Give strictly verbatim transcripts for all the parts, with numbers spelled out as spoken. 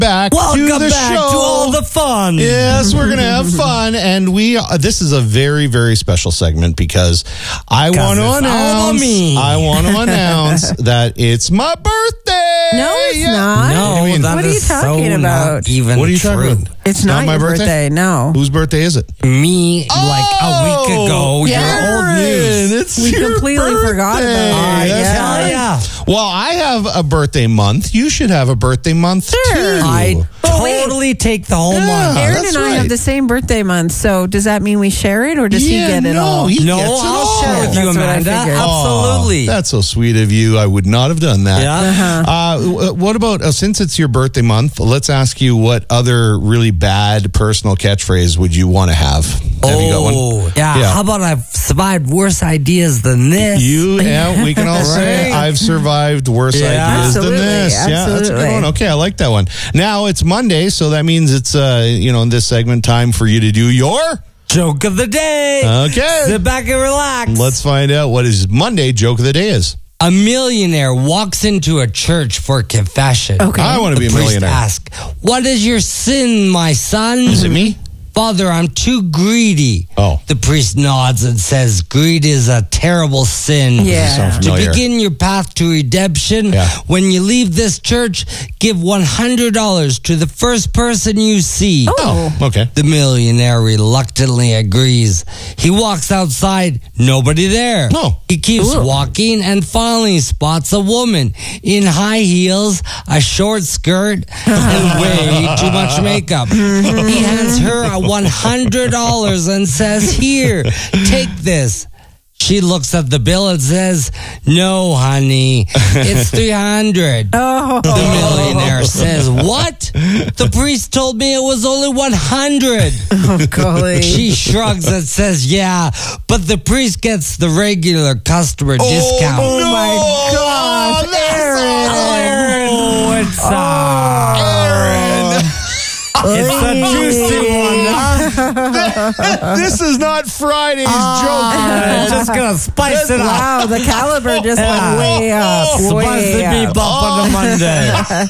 back Welcome to the back show. to all the fun. Yes, we're going to have fun. And we uh, this is a very, very special segment because I want to it's all about announce me. I want to announce that it's my birthday. No, it's Yeah. not. No, I mean, that what are you is so talking not about? even What are you true. talking about? It's not, my your birthday? No. Whose birthday is it? Me, like a week ago, yeah. you're old news. It's We your completely birthday. forgot about it. I That's tell right. ya. Well, I have a birthday month. You should have a birthday month Sure. too. I Oh, wait. totally take the whole Yeah. month. Aaron that's and I right. have the same birthday month, so does that mean we share it, or does Yeah, he get it no, all? he No, gets it I'll all. share with you, That's what I Amanda. figured. Absolutely. Oh, that's so sweet of you. I would not have done that. Yeah. Uh-huh. Uh, w- what about, uh, since it's your birthday month, let's ask you what other really bad personal catchphrase would you want to have? Have you got one? Oh, yeah. Yeah. How about I've survived worse ideas than this? You, yeah, we can all say Right. I've survived worse Yeah. ideas Absolutely, than this. Yeah, that's a good absolutely. one. Okay, I like that one. Now it's Monday, so that means it's, uh, you know, in this segment, time for you to do your Joke of the day. Okay. Sit back and relax. Let's find out what his Monday joke of the day is. A millionaire walks into a church for confession. Okay. I want to The be a priest millionaire. asks, "What is your sin, my son?" Is it me? "Father, I'm too greedy." Oh. The priest nods and says, "Greed is a terrible sin. Yeah. Sound To familiar. begin your path to redemption, Yeah. when you leave this church, give one hundred dollars to the first person you see." Oh. Okay. The millionaire reluctantly agrees. He walks outside, nobody there. Oh. He keeps Ooh. walking and finally spots a woman in high heels, a short skirt, and way too much makeup. He hands her a one hundred dollars and says, "Here, take this." She looks at the bill and says, "No, honey, it's three hundred dollars. Oh. The millionaire says, "What? The priest told me it was only one hundred dollars. Oh, golly. She shrugs and says, "Yeah, but the priest gets the regular customer discount." Oh, my gosh, Aaron. Oh, it's, uh, Aaron. it's a juicy one, huh? This is not Friday's joke. I'm just going to spice it up. Wow, the caliber just went way up. Supposed Way to be up. bump on a Monday.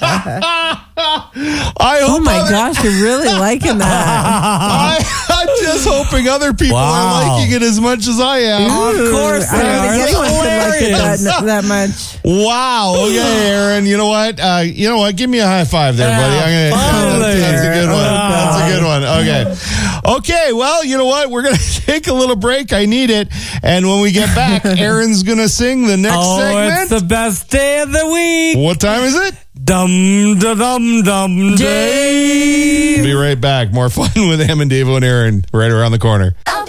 I hope Oh, my other- gosh, you're really liking that. I, I'm just hoping other people Wow. are liking it as much as I am. Of course I they don't are. think It's anyone could like it hilarious. that, that much. Wow. Okay, Aaron. You know what? Uh, you know what? Give me a high five there, buddy. I'm gonna, finally. that's, that's a good one. Oh, That's a good one. Okay. Okay. Well, you know what? We're gonna take a little break. I need it. And when we get back, Aaron's gonna sing the next Oh, segment. it's the best day of the week. What time is it? Dum da dum dum day. Be right back. More fun with Em and Davo and Aaron right around the corner. Oh,